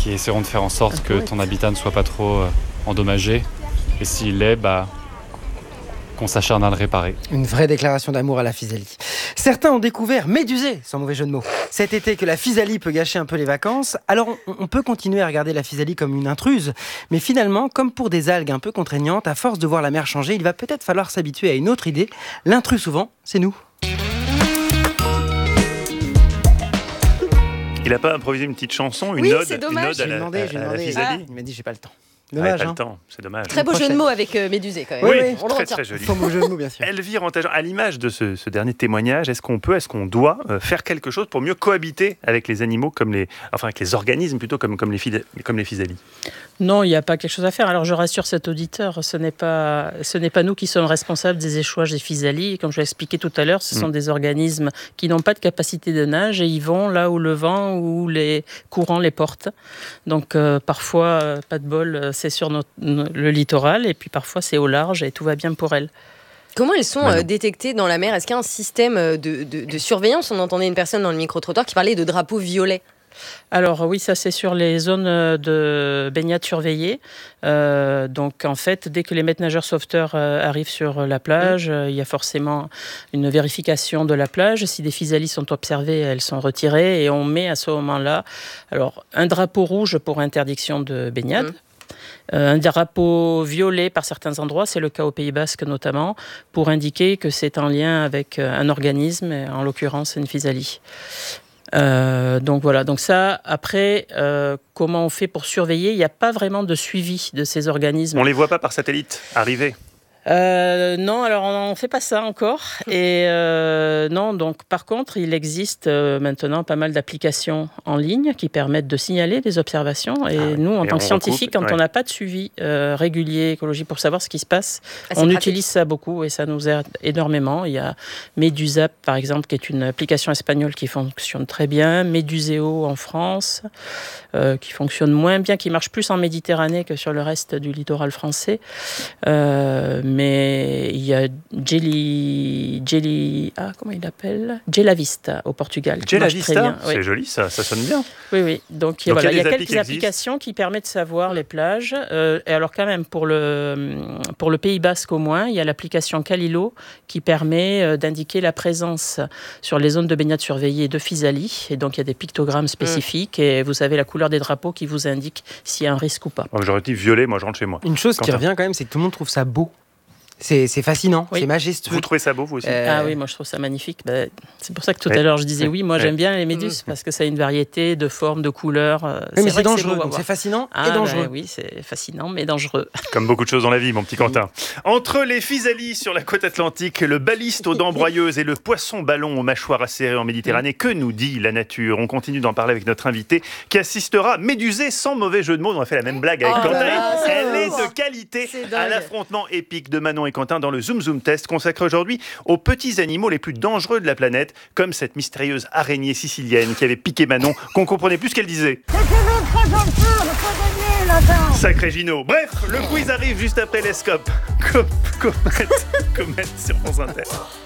qui essaieront de faire en sorte que ton habitat ne soit pas trop endommagé. Et s'il l'est, qu'on s'acharne à le réparer. Une vraie déclaration d'amour à la physalie. Certains ont découvert Médusée, sans mauvais jeu de mots, cet été, que la physalie peut gâcher un peu les vacances. Alors on peut continuer à regarder la physalie comme une intruse, mais finalement, comme pour des algues un peu contraignantes, à force de voir la mer changer, il va peut-être falloir s'habituer à une autre idée. L'intrus, souvent, c'est nous. Il n'a pas improvisé une petite chanson, Oui, c'est dommage. à la physalie. Il m'a dit j'ai pas le temps. Pas Dommage, le temps, c'est dommage. Très beau jeu de mots avec Médusée quand même. Oui, On le retient. très joli. Faux mot jeu de mots, bien sûr. Elvire Antageant, à l'image de ce dernier témoignage, est-ce qu'on doit faire quelque chose pour mieux cohabiter avec les animaux, avec les organismes plutôt comme les physalies? Non, il n'y a pas quelque chose à faire. Alors je rassure cet auditeur, ce n'est pas nous qui sommes responsables des échouages des physalies. Comme je l'ai expliqué tout à l'heure, ce sont des organismes qui n'ont pas de capacité de nage et ils vont là où le vent ou les courants les portent. Donc parfois, pas de bol, c'est sur le littoral et puis parfois c'est au large et tout va bien pour elles. Comment elles sont détectées dans la mer? Est-ce qu'il y a un système de surveillance? On entendait une personne dans le micro-trottoir qui parlait de drapeaux violets. Alors oui, ça c'est sur les zones de baignade surveillées. Donc en fait, dès que les maîtres nageurs sauveteurs arrivent sur la plage, il y a forcément une vérification de la plage. Si des physalies sont observées, elles sont retirées et on met à ce moment-là un drapeau rouge pour interdiction de baignade. Un drapeau violet par certains endroits, c'est le cas au Pays Basque notamment, pour indiquer que c'est en lien avec un organisme, en l'occurrence une physalie. Donc voilà, donc ça, après, comment on fait pour surveiller? Il n'y a pas vraiment de suivi de ces organismes. On ne les voit pas par satellite arriver? Non, alors on ne fait pas ça encore. Et non, donc par contre, il existe maintenant pas mal d'applications en ligne qui permettent de signaler des observations. Et nous, en tant que scientifiques, quand on n'a pas de suivi régulier écologie pour savoir ce qui se passe, on utilise ça beaucoup et ça nous aide énormément. Il y a Medusap, par exemple, qui est une application espagnole qui fonctionne très bien. Meduseo en France, qui fonctionne moins bien, qui marche plus en Méditerranée que sur le reste du littoral français. Mais il y a comment il appelle? Gelavista au Portugal. Gelavista, c'est joli, ça sonne bien. Oui. Donc il y a quelques applications qui permettent de savoir les plages. Et alors quand même, pour le Pays Basque au moins, il y a l'application Calilo qui permet d'indiquer la présence sur les zones de baignade surveillées de physalie. Et donc il y a des pictogrammes spécifiques et vous avez la couleur des drapeaux qui vous indique s'il y a un risque ou pas. J'aurais dit violet, moi je rentre chez moi. Une chose qui revient quand même, c'est que tout le monde trouve ça beau. C'est fascinant, c'est majestueux. Vous trouvez ça beau, vous aussi? Ah oui, moi je trouve ça magnifique. C'est pour ça que tout à l'heure je disais oui, moi j'aime bien les méduses parce que ça a une variété de formes, de couleurs. Mais c'est dangereux, donc c'est fascinant et dangereux. Oui, c'est fascinant mais dangereux. Comme beaucoup de choses dans la vie, mon petit Quentin. Entre les physalies sur la côte atlantique, le baliste aux dents broyeuses et le poisson ballon aux mâchoires acérées en Méditerranée, que nous dit la nature? On continue d'en parler avec notre invité qui assistera Médusée, sans mauvais jeu de mots. On a fait la même blague avec Quentin. Elle est de qualité à l'affrontement épique de Manon et Quentin dans le Zoom Zoom Test consacré aujourd'hui aux petits animaux les plus dangereux de la planète, comme cette mystérieuse araignée sicilienne qui avait piqué Manon, qu'on comprenait plus ce qu'elle disait. Sacré Gino. Bref, le quiz arrive juste après les scopes. Comète sur France Inter.